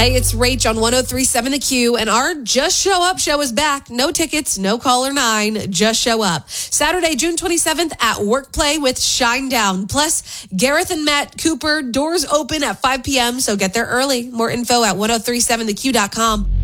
Hey, it's Rach on 103.7 The Q, and our Just Show Up show is back. No tickets, no caller 9, just show up. Saturday, June 27th at Workplay with Shinedown. Plus, Gareth and Matt Cooper, doors open at 5 p.m., so get there early. More info at 1037theq.com.